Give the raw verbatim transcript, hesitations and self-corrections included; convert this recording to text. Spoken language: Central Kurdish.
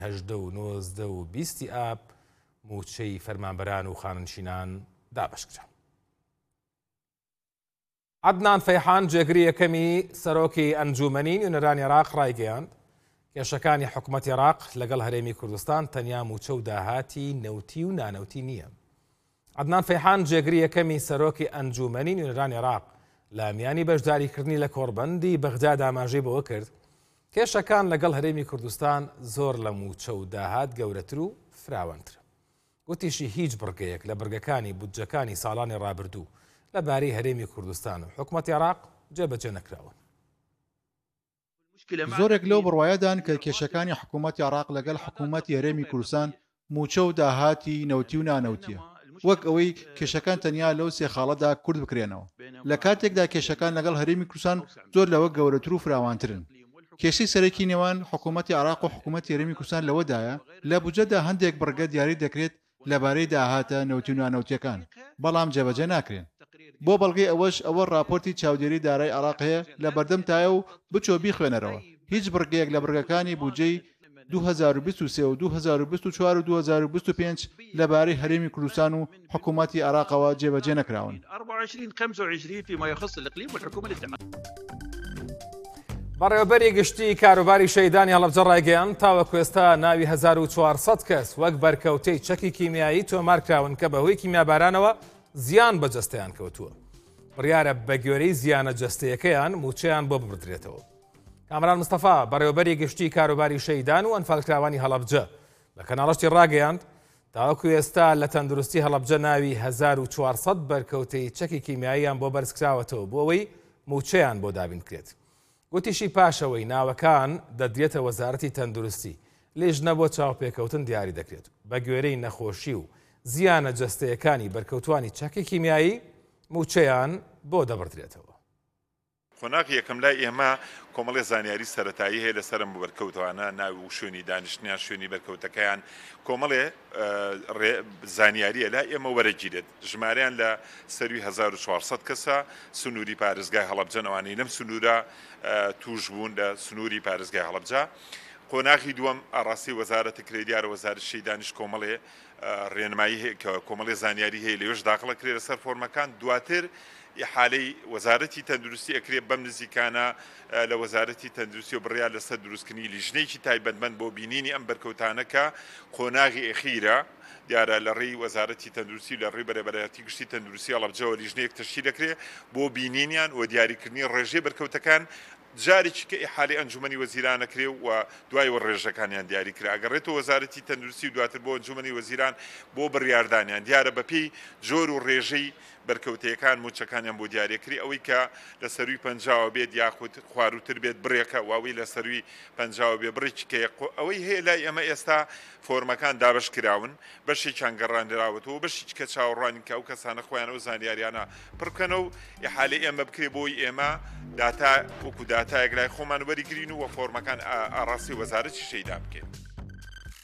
هەژدە و نۆزدە و بیستی ئاب موچەی فەرمانبەران و خاننشینان دابەشکرا. عەدنان فەیحان جێگری یەکەمی سەرۆکی ئەنجومەنی نوێنەرانی عێراق ڕایگەیاند کێشەکانی حکوومەتی عێراق لەگەڵ هەرێمی کوردستان تەنیا موچە و داهاتی نەوتی و نانەوتی نییە. عەدنان فەیحان جێگری یەکەمی سەرۆکی ئەنجومەنی نوێنەرانی عێراق لە میانی بەشداریکردنی لە کۆڕبەندی بەغداد ئاماژەی بەوە کرد کێشەکان لەگەڵ هەرێمی کوردستان زۆر لە موچە و داهات گەورەتر و فراوانتر. گوتیشی هیچ بڕگەیەک لە بڕگەکانی بودجەکانی ساڵانی ڕابردوو لەبارەی هەرێمی کوردستان و حکوومەتی عێراق جێبەجێ نەکراون. زۆرێک لەو بڕوایەدان کە کێشەکانی حکوومەتی عێراق لەگەڵ حکوومەتی هەرێمی کوردستان موچە و داهاتی نەوتی و نانەوتیە، وەک ئەوەی کێشەکان تەنیا لەو سێ خاڵەدا کورد بکرێنەوە. لە کاتێکدا کێشەکان لەگەڵ هەرێمی کوردستان زۆر لەوە گەورەتر و فراوانترن. کێشەی سەرەکی نێوان حکوومەتی عێراق و حکوومەتی هەرێمی کوردستان لەوەدایە لە بودجەدا هەندێک بڕگە دیاری دەکرێت لەبارەی داهاتە نەوتی و نانەوتیەکان، بەڵام جێبەجێ ناکرێن. بۆ بەڵگەی ئەوەش ئەوە راپۆرتی چاودێری دارای عێراق هەیە لە بەردەم تایە و بچۆ بیخوێنەرەوە. هیچ بڕگەیەک لە بڕگەکانی بودجەی دوو هەزار و بیست و سێ و دوو هەزار و بیست و چوار و دوو هەزار و بیست و پێنج لەبارەی هەرێمی کوردستان و حکوومەتی عێراقەوە جێبەجێ نەکراون. بەڕێوەبەری گشتی کاروباری شەیدانی هەڵەبجە ڕایگەیاند تاوەکو ئێستا ناوی هەزار و چوارسەد کەس وەک بەرکەوتەی چەکی کیمیایی تۆمارکراون کە بەهۆی کیمیابارانەوە زیان بە جەستەیان کەوتووە. بڕیارە بە گوێرەی زیانە جەستەیەکەیان موچەیان بۆ ببردرێتەوە. کامران مستەفا بەڕێوەبەری گشتی کاروباری شەیدان و ئەنفالکراوانی هەڵەبجە لە کەناڵەشتی ڕاگەیاند تاوەکو ئێستا لە تەندروستی هەڵەبجە ناوی هەزار و چوارسەد بەرکەوتەی چەکی کیمیاییان بۆ بەرزکراوەتەوە بۆ ئەوەی موچەیان بۆ دابین کرێت. گوتیشی پاشەوەی ناوەکان دەدرێتە وەزارەتی تەندروستی لێژنە بۆ چاوپێکەوتن دیاری دەکرێت بە گوێرەی نەخۆشی و زیانە جەستەیەکانی بەرکەوتوانی چەکی کیمیایی موچەیان بۆ دەبڕدرێتەوە. خۆناغی یەکەم لای ئێمە کۆمەڵی زانیاری سەرەتایی هەیە لەسەر بەرکەوتوانە ناوی و شوێنی دانیشتنیان شوێنی بەرکەوتەکەیان کۆمەڵێ زانیاریە لای ئێمە وەرەگیرێت. ژمارەیان لە سەروی هەزار و چوارسەد کەسە سنووری پارێزگای هەڵەبجەنەوانەی لەم سنوورە توش بوون لە سنووری پارێزگای هەڵەبجە. قۆناغی دووەم ئاڕاستی وەزارەتە کرێدیارە وەزارەت شەیدانیش کۆمەڵێ ڕێنمایی کە کۆمەڵی زانیاری هەیە لەوێش داخڵەکرێت لەسەر فۆرمەکان. دواتر حالەی وەزارەتی تەندروستی ئەکرێت بەم نزیکانە لە وەزارەتی تەندروستی و بڕیار لەسەر دروستکردنی لیژنەیەکی تایبەتمەند بۆ بینینی ئەم بەرکەوتانەکە قۆناغی ئەخیرە دیارە لە ڕێی وەزارەتی تەندروستی لە ڕێی بەرەبەرەتی گشتی تەندروستی هەڵەبجەوە لیژنەیەک تەشکیل دەکرێت بۆ بینینیان و دیاریکردنی ڕێژەی بەرکەوتەکان جارێکی کە ئیحالەی ئەنجومەنی وەزیران ئەکرێ و دوای و ڕێژەکانیان دیاری کرا. ئەگەڕێتەوە وەزارەتی تەندروستی و دواتر بۆ ئەنجومەنی وەزیران بۆ بڕیاردانیان دیارە بەپێی جۆر و ڕێژەی بەرکەوتەیەکان موچەکانیان بۆ دیارەکری ئەوەی کە لە سەروی پەنجاوە بێت یاخود خواروتر بێت بڕێکە واوی لە سەروی پەنجاوە بێ بڕێکی کە ئەوەی هەیە لای ئێمە ئێستا فۆرمەکان دابش کراون بەشێکیان گەڕاندراوەتەوە بەشی کە چاوەڕوانی کە ئەو کەسانە خۆیانەوە زانیاریانە پڕکەنە و ئیحالەی ئێمە بکرێ بۆی ئێمە داتا وەکو داتایەک لای خۆمان وەریگرین و وە فۆرمەکان ئاڕاستی وەزارەتی شەیدان بکەین.